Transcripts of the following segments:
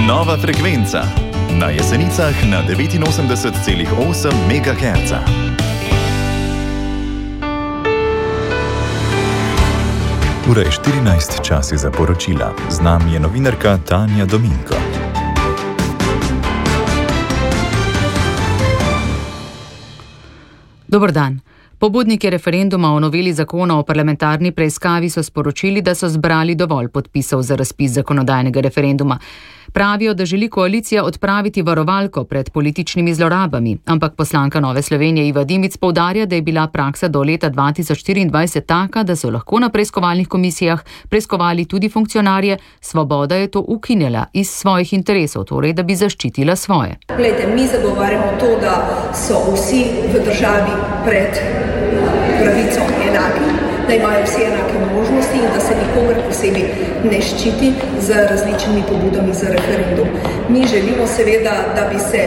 Nova frekvenca na Jesenicah na 89,8 MHz. Ura je 14, čas je za poročila. Z nami je novinarka Tanja Dominko. Dober dan. Pobudniki referenduma o noveli zakona o parlamentarni preiskavi so sporočili, da so zbrali dovolj podpisov za razpis zakonodajnega referenduma. Pravijo, da želi koalicija odpraviti varovalko pred političnimi zlorabami, ampak poslanka Nove Slovenije Iva Dimic poudarja, da je bila praksa do leta 2024 taka, da so lahko na preiskovalnih komisijah preiskovali tudi funkcionarje. Svoboda je to ukinjala iz svojih interesov, torej da bi zaščitila svoje. Glejte, mi zagovarjamo to, da so vsi v državi pred pravico enaki, da imajo vsi enake možnosti in da se nikogar posebej ne ščiti z različnimi pobudami za referendum. Mi želimo seveda, da bi se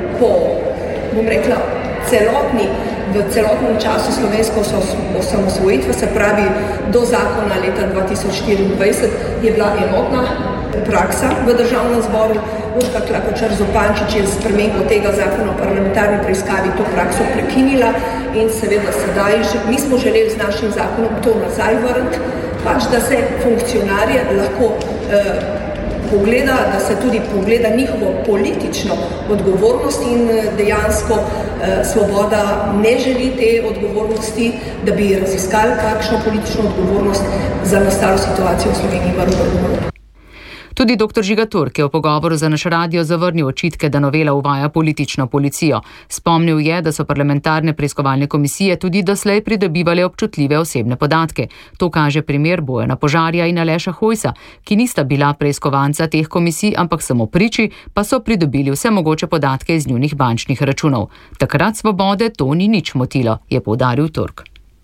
v celotnem času slovenske osamosvojitve, se pravi do zakona leta 2024, je bila enotna praksa v državnem zboru. Urška Klakočar Zupančič je s spremembo tega zakona o parlamentarni preiskavi to prakso prekinila in seveda sedaj mi smo želeli z našim zakonom to nazaj vrniti, pač da se funkcionarje lahko pogleda, da se tudi pogleda njihovo politično odgovornost in dejansko Svoboda ne želi te odgovornosti, da bi raziskali kakšno politično odgovornost za nastalo situacijo v Sloveniji v Tudi dr. Žiga Turk je v pogovoru za naš radio zavrnil očitke, da novela uvaja politično policijo. Spomnil je, da so parlamentarne preiskovalne komisije tudi doslej pridobivale občutljive osebne podatke. To kaže primer Bojana Požarja in Aleša Hojsa, ki nista bila preiskovanca teh komisij, ampak samo priči, pa so pridobili vse mogoče podatke iz njunih bančnih računov. Takrat Svobode to ni nič motilo, je poudaril Turk.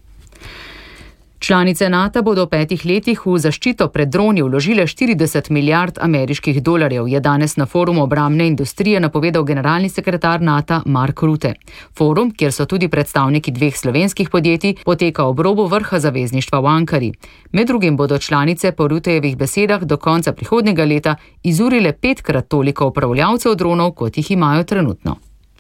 Članice NATO bodo v 5 letih v zaščito pred droni vložile 40 milijard ameriških dolarjev, je danes na forumu obrambne industrije napovedal generalni sekretar NATO Mark Rutte. Forum, kjer so tudi predstavniki 2 slovenskih podjetij, poteka ob robu vrha zavezništva v Ankari. Med drugim bodo članice po Ruttejevih besedah do konca prihodnjega leta izurile 5-krat toliko upravljavcev dronov, kot jih imajo trenutno.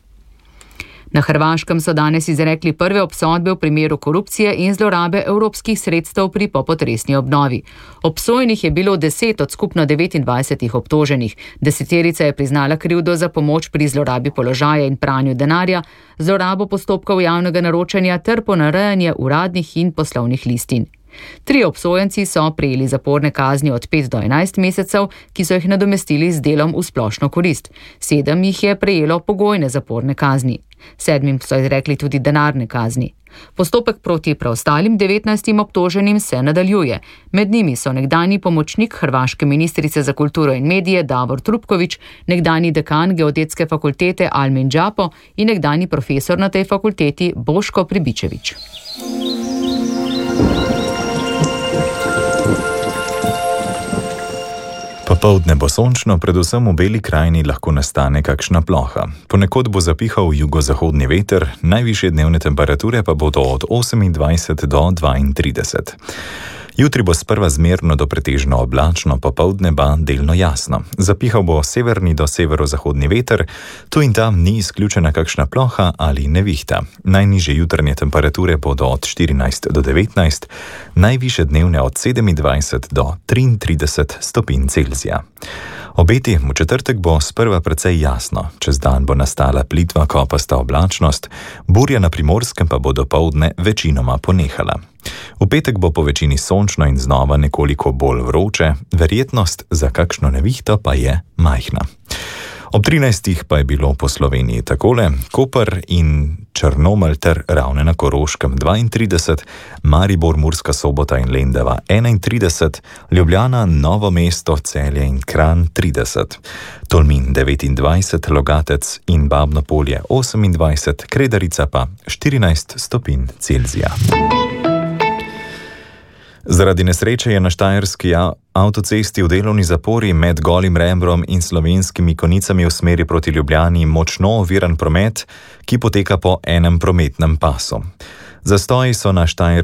Na Hrvaškem so danes izrekli prve obsodbe v primeru korupcije in zlorabe evropskih sredstev pri popotresni obnovi. Obsojenih je bilo 10 od skupno 29 obtoženih. 10 je priznala krivdo za pomoč pri zlorabi položaja in pranju denarja, zlorabo postopkov javnega naročanja ter ponarejanje uradnih in poslovnih listin. 3 obsojenci so prejeli zaporne kazni od 5 do 11 mesecev, ki so jih nadomestili z delom v splošno korist. 7 jih je prejelo pogojne zaporne kazni. 7 so izrekli tudi denarne kazni. Postopek proti preostalim 19 obtoženim se nadaljuje. Med njimi so nekdanji pomočnik hrvaške ministrice za kulturo in medije Davor Trupković, nekdanji dekan geodetske fakultete Almin Džapo in nekdanji profesor na tej fakulteti Boško Pribičević. Popoldne bo sončno, predvsem v Beli krajini lahko nastane kakšna ploha. Ponekod bo zapihal jugozahodni veter, najvišje dnevne temperature pa bodo od 28 do 32. Jutri bo sprva zmerno do pretežno oblačno, popoldne pa delno jasno. Zapihal bo severni do severozahodni veter, tu in tam ni izključena kakšna ploha ali nevihta. Najnižje jutranje temperature bodo od 14 do 19, najvišje dnevne od 27 do 33 stopinj Celzija. Obeti v četrtek bo sprva precej jasno, čez dan bo nastala plitva kopasta oblačnost, burja na Primorskem pa bo dopoldne večinoma ponehala. V petek bo po večini sončno in znova nekoliko bolj vroče, verjetnost za kakšno nevihto pa je majhna. Ob 13 pa je bilo po Sloveniji takole: Koper in Črnomelj ter Ravne na Koroškem 32, Maribor, Murska Sobota in Lendava 31, Ljubljana, Novo mesto, Celje in Kranj 30, Tolmin 29, Logatec in Babno Polje 28, Kredarica pa 14 stopinj Celzija. Zaradi nesreče je na štajerski avtocesti v delovni zapori med Golim Rebrom in Slovenskimi Konicami v smeri proti Ljubljani močno oviran promet, ki poteka po enem prometnem pasu. Zastoji so na